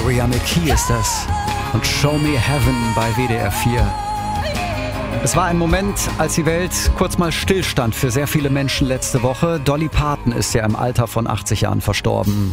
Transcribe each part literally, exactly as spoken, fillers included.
Victoria McKee ist das. Und Show Me Heaven bei W D R vier. Es war ein Moment, als die Welt kurz mal stillstand für sehr viele Menschen letzte Woche. Dolly Parton ist ja im Alter von achtzig Jahren verstorben.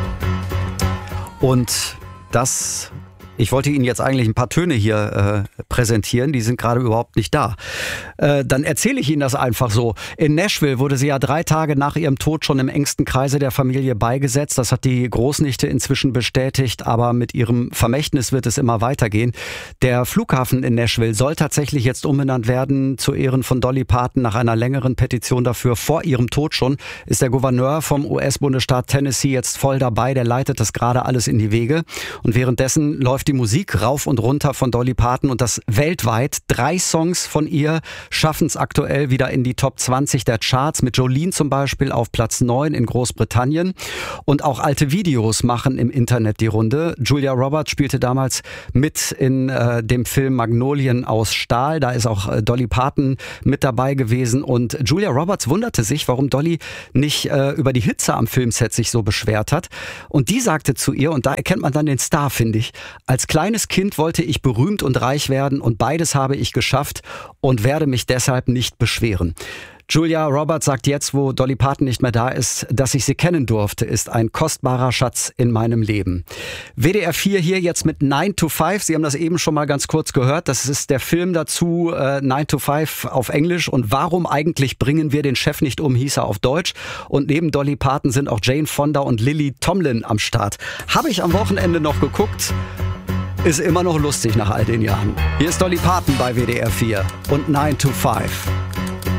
Und das... Ich wollte Ihnen jetzt eigentlich ein paar Töne hier äh, präsentieren, die sind gerade überhaupt nicht da. Äh, dann erzähle ich Ihnen das einfach so. In Nashville wurde sie ja drei Tage nach ihrem Tod schon im engsten Kreise der Familie beigesetzt. Das hat die Großnichte inzwischen bestätigt, aber mit ihrem Vermächtnis wird es immer weitergehen. Der Flughafen in Nashville soll tatsächlich jetzt umbenannt werden zu Ehren von Dolly Parton. Nach einer längeren Petition dafür, vor ihrem Tod schon, ist der Gouverneur vom U S-Bundesstaat Tennessee jetzt voll dabei. Der leitet das gerade alles in die Wege. Und währenddessen läuft die Musik rauf und runter von Dolly Parton und das weltweit. Drei Songs von ihr schaffen es aktuell wieder in die Top zwanzig der Charts, mit Jolene zum Beispiel auf Platz neun in Großbritannien. Und auch alte Videos machen im Internet die Runde. Julia Roberts spielte damals mit in äh, dem Film Magnolien aus Stahl. Da ist auch äh, Dolly Parton mit dabei gewesen. Und Julia Roberts wunderte sich, warum Dolly nicht äh, über die Hitze am Filmset sich so beschwert hat. Und die sagte zu ihr, und da erkennt man dann den Star, finde ich, als kleines Kind wollte ich berühmt und reich werden und beides habe ich geschafft und werde mich deshalb nicht beschweren. Julia Roberts sagt jetzt, wo Dolly Parton nicht mehr da ist, dass ich sie kennen durfte, ist ein kostbarer Schatz in meinem Leben. W D R vier hier jetzt mit nine to five. Sie haben das eben schon mal ganz kurz gehört. Das ist der Film dazu, äh, nine to five auf Englisch. Und warum eigentlich bringen wir den Chef nicht um, hieß er auf Deutsch. Und neben Dolly Parton sind auch Jane Fonda und Lily Tomlin am Start. Habe ich am Wochenende noch geguckt. Ist immer noch lustig nach all den Jahren. Hier ist Dolly Parton bei W D R vier und nine to five.